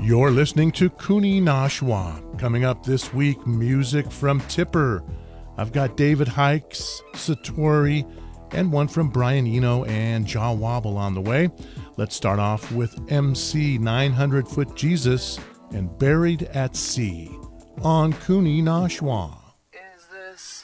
You're listening to Kuni Nashwa. Coming up this week, music from Tipper. I've got David Hikes, Satori, and one from Brian Eno and Jah Wobble on the way. Let's start off with MC 900 Foot Jesus and Buried at Sea on Kuni Nashwa. Is this